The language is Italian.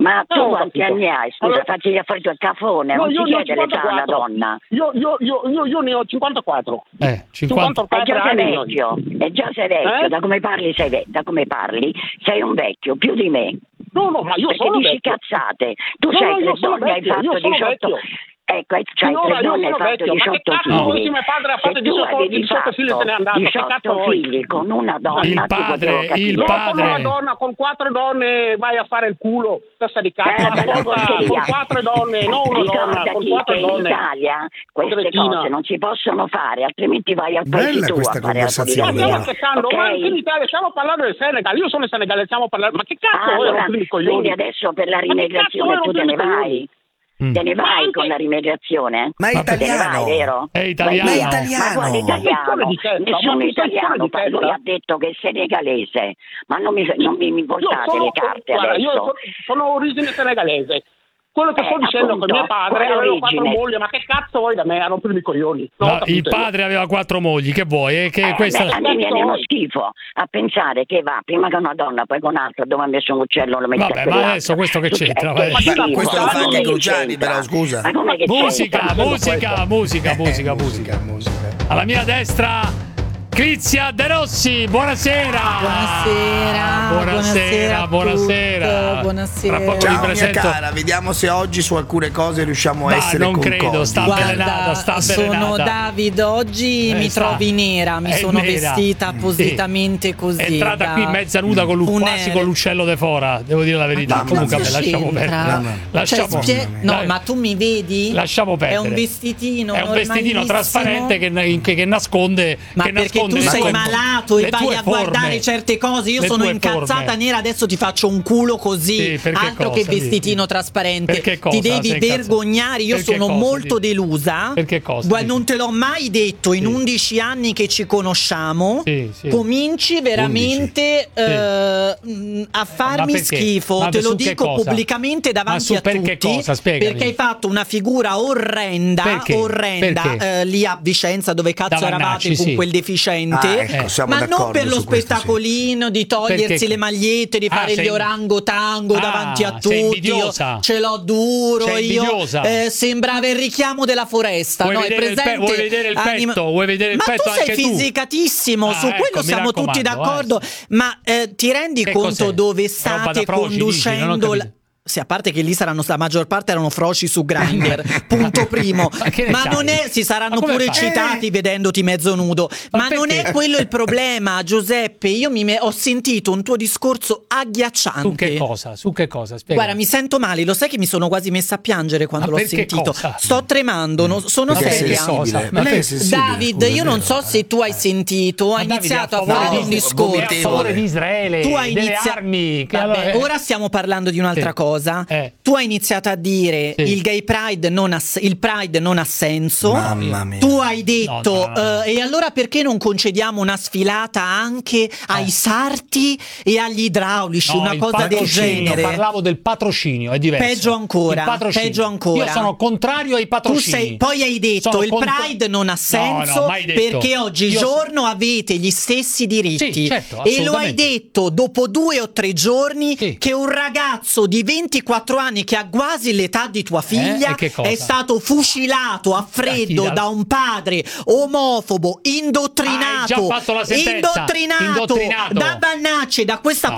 Ma tu quanti anni hai? Scusa, fatti gli affari tuoi, cafone, non si chiede l'età a una donna. Io ne ho 54. 54 già sei anni. vecchio, già sei vecchio, da come parli sei un vecchio, più di me. No, ma io perché sono dici vecchio. cazzate. Tu sei tre donne, hai fatto 18. Ecco, c'hai tre donne, hai fatto 18 figli. Mio padre ha fatto Se tu avevi 18 figli e se n'è andato. 18 figli con una donna, il padre. Con una donna, con 4 donne vai a fare il culo. Testa di cazzo, con 4 donne, non una donna, con 4 donne. In Italia queste cose non si possono fare, altrimenti vai al paese Bella tuo questa a fare la conversazione. politica. Ma stiamo aspettando, ma anche in Italia stiamo parlando del Senegal, io sono senegale, stiamo parlando, ma che cazzo voi rompete i coglioni? Quindi adesso per la rimediazione tu te ne vai? Te ne vai con la rimediazione? Ma è italiano. Te ne vai, vero? È italiano. Ma è italiano. Ma quale italiano? Nessuno italiano, lui ha detto che è senegalese, ma non mi portate le carte adesso. Io sono origine senegalese. Quello che sto dicendo appunto, che mio padre aveva 4 mogli, ma che cazzo vuoi da me? A rompermi i coglioni. Il padre aveva 4 mogli, che vuoi? Questa... a me viene uno schifo a pensare che va prima con una donna, poi con un'altra, dove ha messo un uccello lo mette a ma adesso questo che c'entra? Questo lo fa anche Cruciani, però scusa. Ma com'è che Musica. Alla mia destra Crizia De Rossi, buonasera. Buonasera. Ciao mia cara, vediamo se oggi su alcune cose riusciamo a essere non concordi. credo, sta avvelenata. Sono David, oggi mi trovi nera, mi sono vestita appositamente così. È entrata qui mezza nuda quasi con l'uccello de fora, devo dire la verità. Comunque lasciamo perdere. Ma tu mi vedi? Lasciamo perdere. È un vestitino trasparente che nasconde. Ma perché tu sei malato e vai a guardare certe cose. Io sono incazzata nera, adesso ti faccio un culo così, altro che vestitino trasparente. Ti devi vergognare. Io sono molto delusa. Perché cosa? Non te l'ho mai detto in 11 anni che ci conosciamo. Cominci veramente a farmi schifo. Te lo dico pubblicamente davanti a tutti. Perché hai fatto una figura orrenda lì a Vicenza, dove cazzo eravate con quel deficiente. Ma non per lo spettacolino di togliersi le magliette, di fare gli orangotango davanti a tutti. Ce l'ho duro io. Sembrava il richiamo della foresta. Vuoi vedere il petto? Vuoi vedere il petto? Ma tu sei fisicatissimo, su quello siamo tutti d'accordo. Ma ti rendi conto dove state conducendo Sì, a parte che lì la maggior parte erano froci su Grindr, punto primo. Ma non è, si saranno pure eccitati vedendoti mezzo nudo. Ma non è quello il problema, Giuseppe. Io ho sentito un tuo discorso agghiacciante. Su che cosa? Spiega. Guarda, mi sento male, lo sai che mi sono quasi messa a piangere quando l'ho sentito. Cosa? Sto tremando, sono seria. David, io non so se tu hai sentito, hai iniziato a fare un discorso a favore di Israele, tu hai delle armi. Ora stiamo parlando di un'altra cosa. Tu hai iniziato a dire il gay pride il pride non ha senso. Mamma mia. Tu hai detto e allora perché non concediamo una sfilata anche ai sarti e agli idraulici, una cosa del genere. Parlavo del patrocinio, è diverso. Peggio ancora. Io sono contrario ai patrocini. Poi hai detto il pride non ha senso perché oggigiorno avete gli stessi diritti. Sì, certo, e lo hai detto dopo 2 o 3 giorni che un ragazzo di 24 anni che ha quasi l'età di tua figlia è stato fucilato a freddo da un padre omofobo indottrinato da Bannacci, da questa